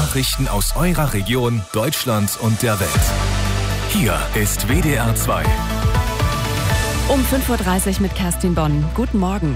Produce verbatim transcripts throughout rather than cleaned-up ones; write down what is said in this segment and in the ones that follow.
Nachrichten aus eurer Region, Deutschland und der Welt. Hier ist W D R zwei. Um fünf Uhr dreißig mit Kerstin Bonn. Guten Morgen.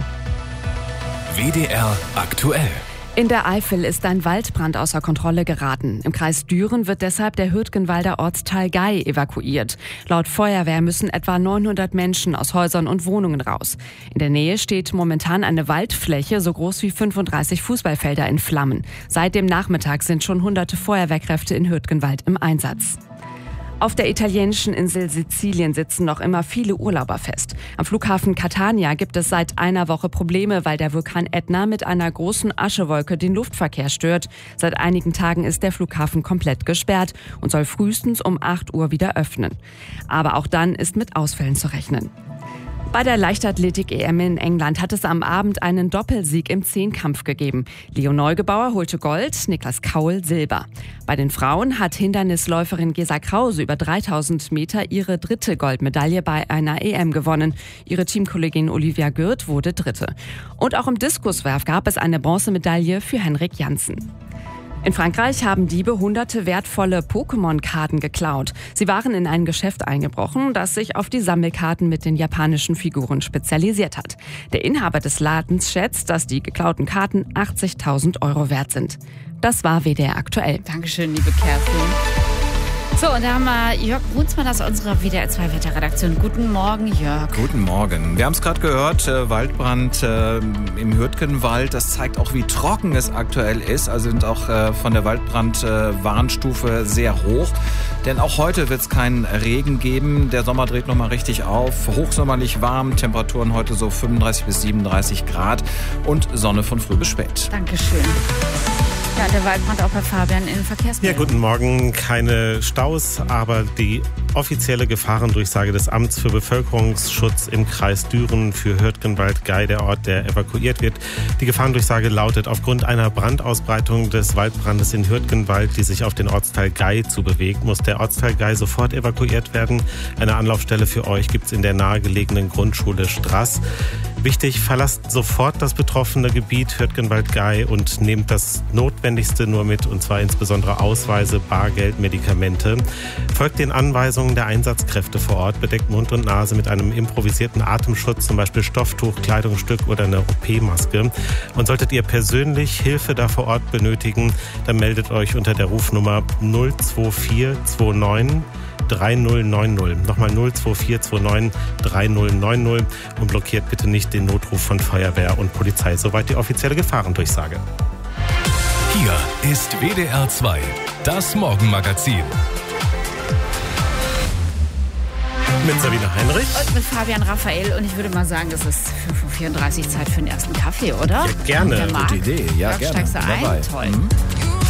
W D R aktuell. In der Eifel ist ein Waldbrand außer Kontrolle geraten. Im Kreis Düren wird deshalb der Hürtgenwalder Ortsteil Gei evakuiert. Laut Feuerwehr müssen etwa neunhundert Menschen aus Häusern und Wohnungen raus. In der Nähe steht momentan eine Waldfläche so groß wie fünfunddreißig Fußballfelder in Flammen. Seit dem Nachmittag sind schon hunderte Feuerwehrkräfte in Hürtgenwald im Einsatz. Auf der italienischen Insel Sizilien sitzen noch immer viele Urlauber fest. Am Flughafen Catania gibt es seit einer Woche Probleme, weil der Vulkan Etna mit einer großen Aschewolke den Luftverkehr stört. Seit einigen Tagen ist der Flughafen komplett gesperrt und soll frühestens um acht Uhr wieder öffnen. Aber auch dann ist mit Ausfällen zu rechnen. Bei der Leichtathletik-E M in England hat es am Abend einen Doppelsieg im Zehnkampf gegeben. Leo Neugebauer holte Gold, Niklas Kaul Silber. Bei den Frauen hat Hindernisläuferin Gesa Krause über dreitausend Meter ihre dritte Goldmedaille bei einer E M gewonnen. Ihre Teamkollegin Olivia Gürt wurde Dritte. Und auch im Diskuswerf gab es eine Bronzemedaille für Henrik Janssen. In Frankreich haben Diebe hunderte wertvolle Pokémon-Karten geklaut. Sie waren in ein Geschäft eingebrochen, das sich auf die Sammelkarten mit den japanischen Figuren spezialisiert hat. Der Inhaber des Ladens schätzt, dass die geklauten Karten achtzigtausend Euro wert sind. Das war W D R aktuell. Dankeschön, liebe Kerstin. So, und da haben wir Jörg Brunsmann aus unserer W D R zwei Wetterredaktion. Guten Morgen, Jörg. Guten Morgen. Wir haben es gerade gehört, äh, Waldbrand äh, im Hürtgenwald. Das zeigt auch, wie trocken es aktuell ist. Also sind auch äh, von der Waldbrand-Warnstufe äh, sehr hoch. Denn auch heute wird es keinen Regen geben. Der Sommer dreht nochmal richtig auf. Hochsommerlich warm, Temperaturen heute so fünfunddreißig bis siebenunddreißig Grad und Sonne von früh bis spät. Dankeschön. Ja, der Waldbrand auch bei Fabian in Verkehrsmeldungen. Ja, guten Morgen. Keine Staus, aber die offizielle Gefahrendurchsage des Amts für Bevölkerungsschutz im Kreis Düren für Hürtgenwald-Gei, der Ort, der evakuiert wird. Die Gefahrendurchsage lautet, aufgrund einer Brandausbreitung des Waldbrandes in Hürtgenwald, die sich auf den Ortsteil Gei zubewegt, muss der Ortsteil Gei sofort evakuiert werden. Eine Anlaufstelle für euch gibt es in der nahegelegenen Grundschule Straß. Wichtig, verlasst sofort das betroffene Gebiet Hürtgenwald-Gei und nehmt das Notwendigste nur mit, und zwar insbesondere Ausweise, Bargeld, Medikamente. Folgt den Anweisungen der Einsatzkräfte vor Ort, bedeckt Mund und Nase mit einem improvisierten Atemschutz, zum Beispiel Stofftuch, Kleidungsstück oder eine O P-Maske. Und solltet ihr persönlich Hilfe da vor Ort benötigen, dann meldet euch unter der Rufnummer null zwei vier zwei neun drei null neun null. Nochmal null zwei vier zwei neun drei null neun null und blockiert bitte nicht den Notruf von Feuerwehr und Polizei. Soweit die offizielle Gefahrendurchsage. Hier ist W D R zwei, das Morgenmagazin. Mit Sabine Heinrich. Und mit Fabian Raphael. Und ich würde mal sagen, das ist fünf Uhr vierunddreißig Zeit für den ersten Kaffee, oder? Ja, gerne. Gute Idee. Ja, Jörg, gerne. Steigst du ein? Dabei. Toll. Mhm.